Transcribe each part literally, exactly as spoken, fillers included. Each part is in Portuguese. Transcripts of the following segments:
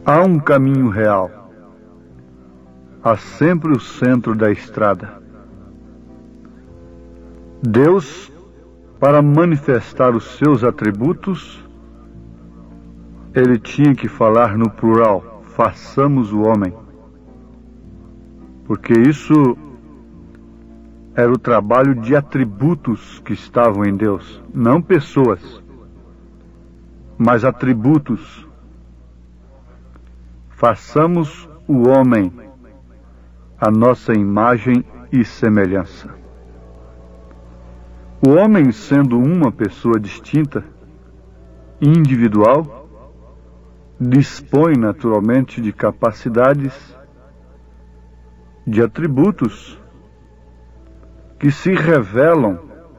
Há um caminho real. Há sempre o centro da estrada. Deus, para manifestar os seus atributos, ele tinha que falar no plural: façamos o homem. Porque isso era o trabalho de atributos que estavam em Deus, não pessoas, mas atributos. Façamos o homem a nossa imagem e semelhança. O homem, sendo uma pessoa distinta, individual, dispõe naturalmente de capacidades, de atributos que se revelam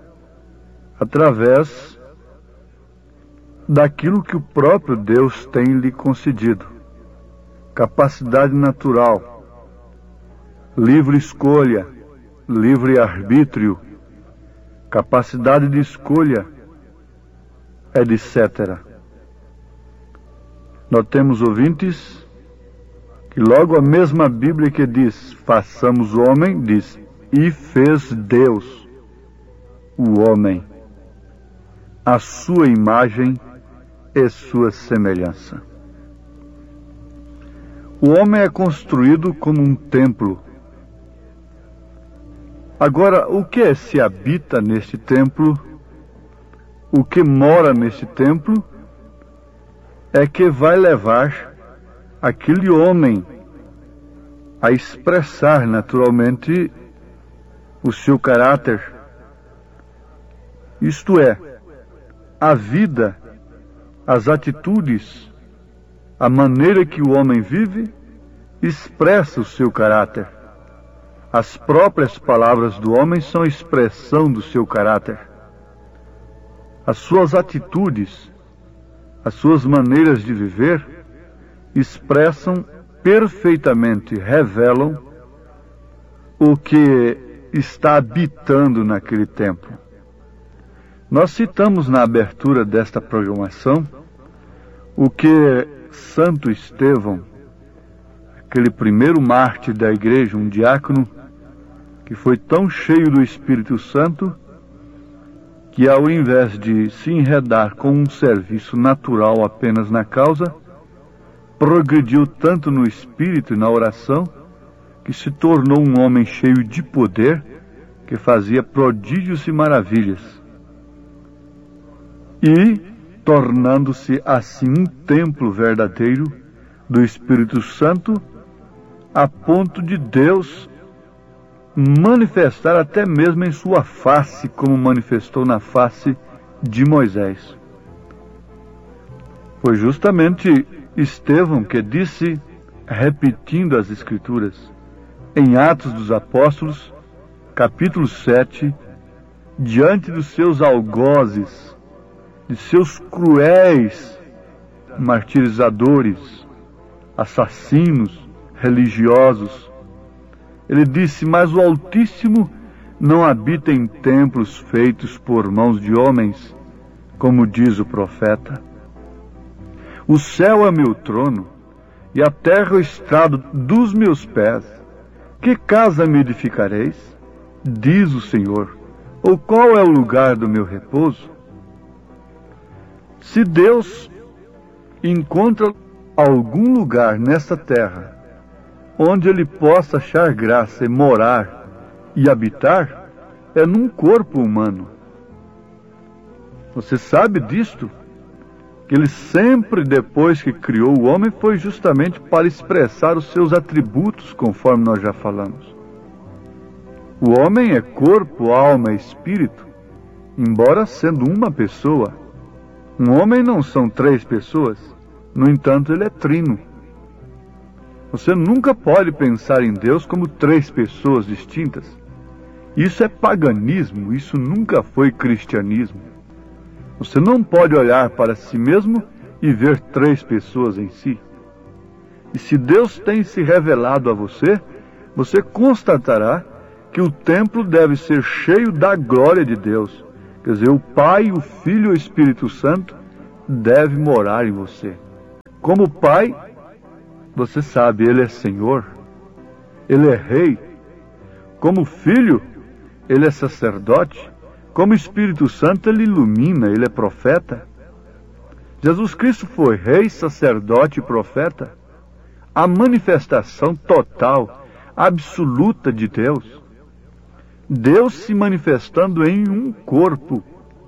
através daquilo que o próprio Deus tem lhe concedido. Capacidade natural, livre escolha, livre arbítrio, capacidade de escolha, etcétera. Nós temos ouvintes que logo a mesma Bíblia que diz façamos o homem, diz e fez Deus o homem, a sua imagem e sua semelhança. O homem é construído como um templo. Agora, o que se habita neste templo, o que mora neste templo, é que vai levar aquele homem a expressar naturalmente o seu caráter. Isto é, a vida, as atitudes, a maneira que o homem vive, expressa o seu caráter. As próprias palavras do homem são expressão do seu caráter. As suas atitudes, as suas maneiras de viver, expressam perfeitamente, revelam o que está habitando naquele templo. Nós citamos na abertura desta programação o que Santo Estevão, aquele primeiro mártir da igreja, um diácono, que foi tão cheio do Espírito Santo, que ao invés de se enredar com um serviço natural apenas na causa, progrediu tanto no espírito e na oração, que se tornou um homem cheio de poder, que fazia prodígios e maravilhas. E, tornando-se assim um templo verdadeiro do Espírito Santo, a ponto de Deus manifestar até mesmo em sua face, como manifestou na face de Moisés. Foi justamente Estevão que disse, repetindo as Escrituras, em Atos dos Apóstolos, capítulo sete, diante dos seus algozes, de seus cruéis martirizadores, assassinos, religiosos, ele disse: mas o Altíssimo não habita em templos feitos por mãos de homens, como diz o profeta. O céu é meu trono, e a terra o estrado dos meus pés. Que casa me edificareis? Diz o Senhor. Ou qual é o lugar do meu repouso? Se Deus encontra algum lugar nessa terra onde ele possa achar graça e morar e habitar, é num corpo humano. Você sabe disto? Que ele sempre, depois que criou o homem, foi justamente para expressar os seus atributos, conforme nós já falamos. O homem é corpo, alma e espírito, embora sendo uma pessoa. Um homem não são três pessoas, no entanto ele é trino. Você nunca pode pensar em Deus como três pessoas distintas. Isso é paganismo, isso nunca foi cristianismo. Você não pode olhar para si mesmo e ver três pessoas em si. E se Deus tem se revelado a você, você constatará que o templo deve ser cheio da glória de Deus. Quer dizer, o Pai, o Filho e o Espírito Santo deve morar em você. Como Pai, Você sabe, Ele é Senhor, Ele é Rei. Como Filho, Ele é sacerdote. Como Espírito Santo, Ele ilumina, Ele é profeta. Jesus Cristo foi Rei, sacerdote e profeta. A manifestação total, absoluta de Deus. Deus se manifestando em um corpo,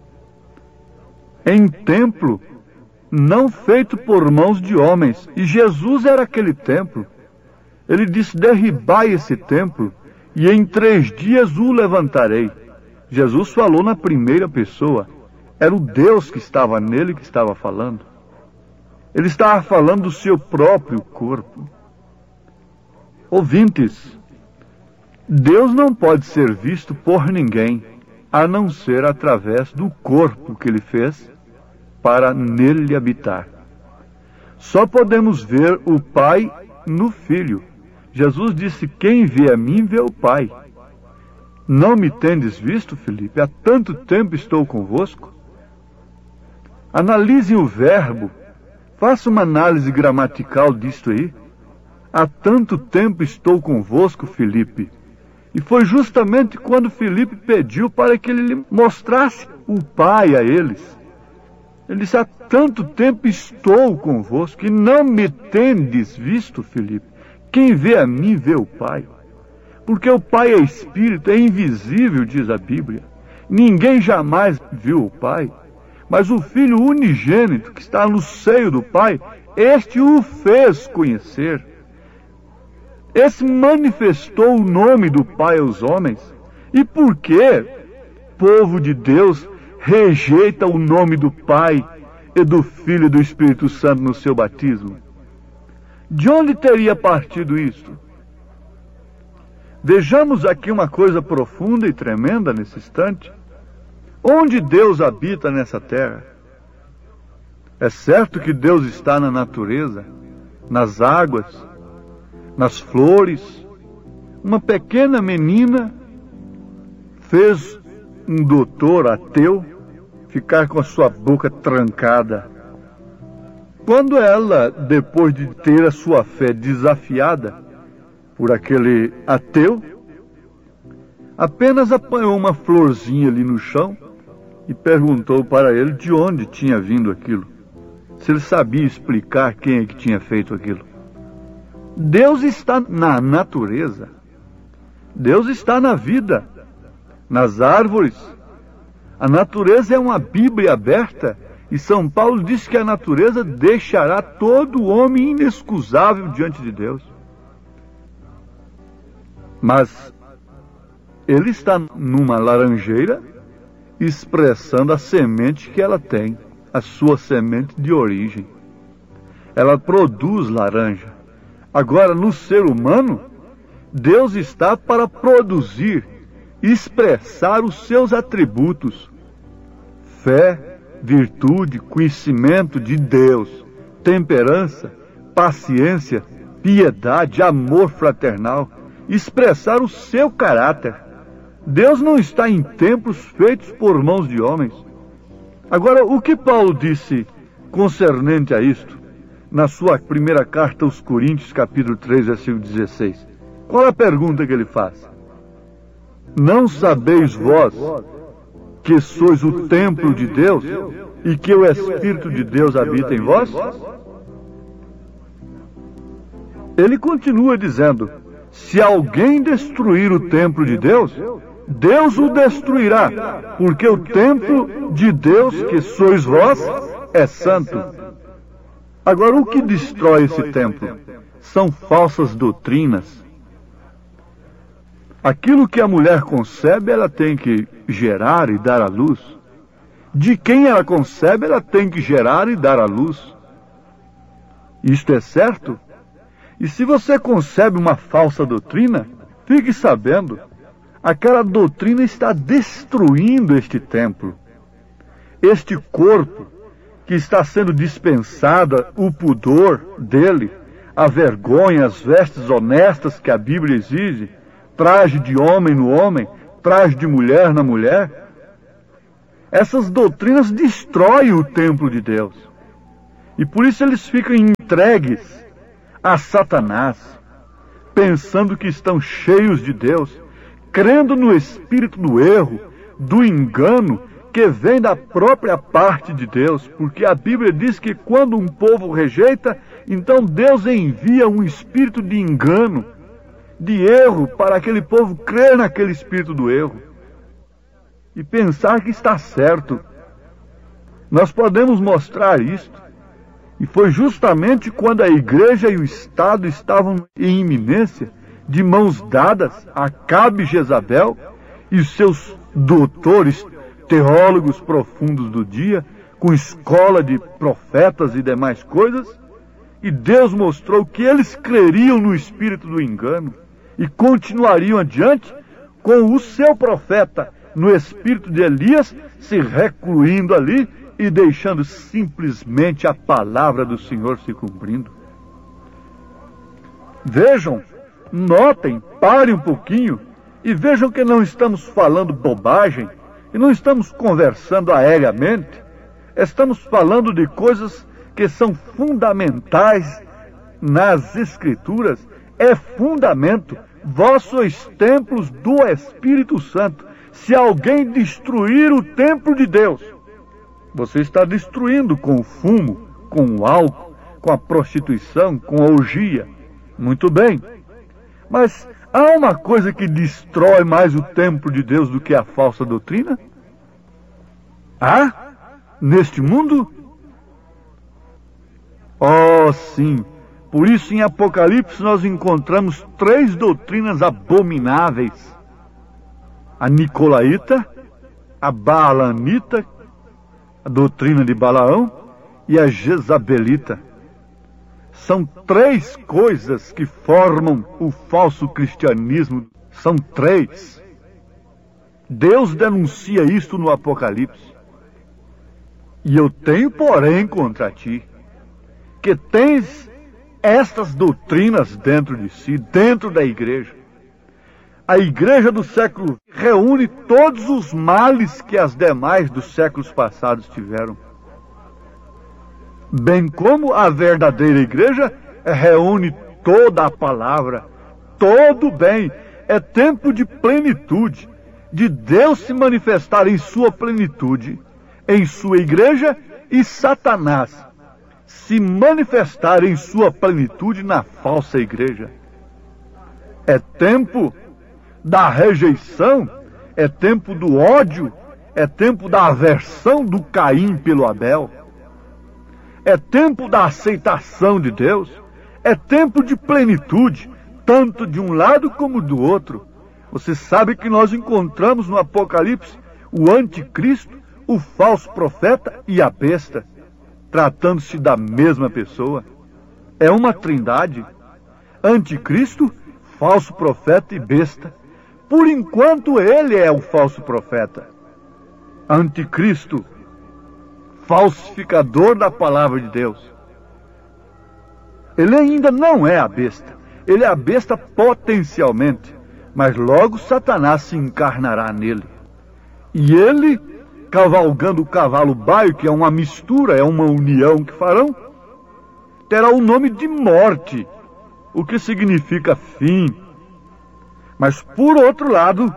em templo, não feito por mãos de homens. E Jesus era aquele templo. Ele disse: derribai esse templo, e em três dias o levantarei. Jesus falou na primeira pessoa. Era o Deus que estava nele que estava falando. Ele estava falando do seu próprio corpo. Ouvintes, Deus não pode ser visto por ninguém, a não ser através do corpo que Ele fez para nele habitar. Só podemos ver o Pai no Filho. Jesus disse: quem vê a mim, vê o Pai. Não me tendes visto, Filipe? Há tanto tempo estou convosco. Analise o verbo. Faça uma análise gramatical disto aí. Há tanto tempo estou convosco, Filipe. E foi justamente quando Filipe pediu para que ele lhe mostrasse o Pai a eles. Ele disse: há tanto tempo estou convosco e não me tendes visto, Filipe. Quem vê a mim, vê o Pai. Porque o Pai é Espírito, é invisível, diz a Bíblia. Ninguém jamais viu o Pai. Mas o Filho unigênito, que está no seio do Pai, este o fez conhecer. Esse manifestou o nome do Pai aos homens. E por que, povo de Deus, rejeita o nome do Pai e do Filho e do Espírito Santo no seu batismo? De onde teria partido isto? Vejamos aqui uma coisa profunda e tremenda nesse instante. Onde Deus habita nessa terra? É certo que Deus está na natureza, nas águas, nas flores. Uma pequena menina fez um doutor ateu ficar com a sua boca trancada. Quando ela, depois de ter a sua fé desafiada por aquele ateu, apenas apanhou uma florzinha ali no chão e perguntou para ele de onde tinha vindo aquilo, se ele sabia explicar quem é que tinha feito aquilo. Deus está na natureza, Deus está na vida, nas árvores. A natureza é uma Bíblia aberta, e São Paulo diz que a natureza deixará todo homem inexcusável diante de Deus. Mas ele está numa laranjeira expressando a semente que ela tem, a sua semente de origem. Ela produz laranja. Agora, no ser humano, Deus está para produzir, expressar os seus atributos: fé, virtude, conhecimento de Deus, temperança, paciência, piedade, amor fraternal, expressar o seu caráter. Deus não está em templos feitos por mãos de homens. Agora, o que Paulo disse concernente a isto, na sua primeira carta aos Coríntios, capítulo três, versículo dezesseis? Qual é a pergunta que ele faz? Não sabeis vós que sois o templo de Deus e que o Espírito de Deus habita em vós? Ele continua dizendo: se alguém destruir o templo de Deus, Deus o destruirá, porque o templo de Deus, que sois vós, é santo. Agora, o que destrói esse templo? São falsas doutrinas. Aquilo que a mulher concebe, ela tem que gerar e dar à luz. De quem ela concebe, ela tem que gerar e dar à luz. Isto é certo? E se você concebe uma falsa doutrina, fique sabendo, aquela doutrina está destruindo este templo. Este corpo que está sendo dispensada o pudor dele, a vergonha, as vestes honestas que a Bíblia exige, traje de homem no homem, traje de mulher na mulher. Essas doutrinas destroem o templo de Deus. E por isso eles ficam entregues a Satanás, pensando que estão cheios de Deus, crendo no espírito do erro, do engano, que vem da própria parte de Deus, porque a Bíblia diz que quando um povo rejeita, então Deus envia um espírito de engano, de erro, para aquele povo crer naquele espírito do erro e pensar que está certo. Nós podemos mostrar isto, e foi justamente quando a igreja e o Estado estavam em iminência, de mãos dadas, Acabe e Jezabel e seus doutores, teólogos profundos do dia, com escola de profetas e demais coisas, e Deus mostrou que eles creriam no espírito do engano e continuariam adiante com o seu profeta no espírito de Elias, se recluindo ali e deixando simplesmente a palavra do Senhor se cumprindo. Vejam, notem, parem um pouquinho e vejam que não estamos falando bobagem e não estamos conversando aéreamente. Estamos falando de coisas que são fundamentais nas Escrituras. É fundamento. Vós sois templos do Espírito Santo. Se alguém destruir o templo de Deus, você está destruindo com o fumo, com o álcool, com a prostituição, com a orgia. Muito bem. Mas há uma coisa que destrói mais o templo de Deus do que a falsa doutrina? Há? Neste mundo? Oh, sim. Por isso em Apocalipse nós encontramos três doutrinas abomináveis. A Nicolaíta, a Baalanita, a doutrina de Balaão, e a Jezabelita. São três coisas que formam o falso cristianismo. São três. Deus denuncia isto no Apocalipse. E eu tenho, porém, contra ti, que tens estas doutrinas dentro de si, dentro da igreja. A igreja do século reúne todos os males que as demais dos séculos passados tiveram. Bem como a verdadeira igreja reúne toda a palavra, todo o bem. É tempo de plenitude, de Deus se manifestar em sua plenitude, em sua igreja, e Satanás se manifestar em sua plenitude na falsa igreja. É tempo da rejeição, é tempo do ódio, é tempo da aversão do Caim pelo Abel. É tempo da aceitação de Deus, é tempo de plenitude, tanto de um lado como do outro. Você sabe que nós encontramos no Apocalipse o anticristo, o falso profeta e a besta, tratando-se da mesma pessoa. É uma trindade: anticristo, falso profeta e besta. Por enquanto ele é o falso profeta. Anticristo, falsificador da palavra de Deus. Ele ainda não é a besta. Ele é a besta potencialmente, mas logo Satanás se encarnará nele. E ele, cavalgando o cavalo baio, que é uma mistura, é uma união que farão, terá o nome de morte, o que significa fim. Mas por outro lado,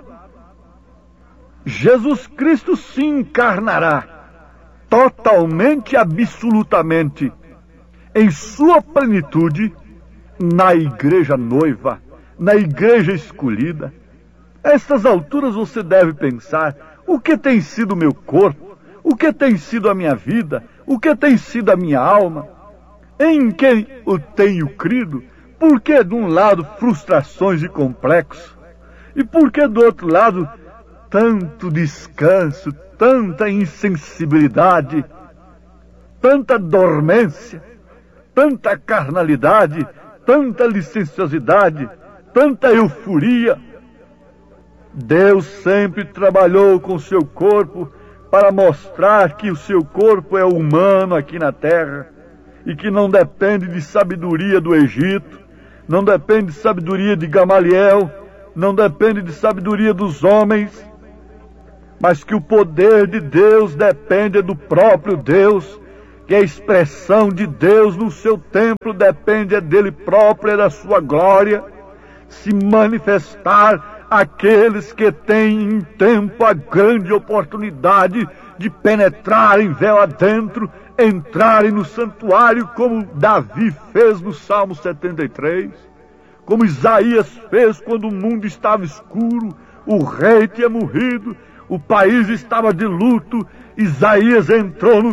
Jesus Cristo se encarnará totalmente, absolutamente, em sua plenitude, na igreja noiva, na igreja escolhida. A estas alturas você deve pensar: o que tem sido o meu corpo? O que tem sido a minha vida? O que tem sido a minha alma? Em quem eu tenho crido? Por que de um lado frustrações e complexos? E por que do outro lado tanto descanso, tanta insensibilidade, tanta dormência, tanta carnalidade, tanta licenciosidade, tanta euforia? Deus sempre trabalhou com o seu corpo para mostrar que o seu corpo é humano aqui na terra e que não depende de sabedoria do Egito, não depende de sabedoria de Gamaliel, não depende de sabedoria dos homens, mas que o poder de Deus depende do próprio Deus, que a expressão de Deus no seu templo depende é dele próprio, é da sua glória, se manifestar àqueles que têm em tempo a grande oportunidade de penetrar em véu adentro, entrarem no santuário, como Davi fez no Salmo setenta e três, como Isaías fez quando o mundo estava escuro, o rei tinha morrido, o país estava de luto, Isaías entrou no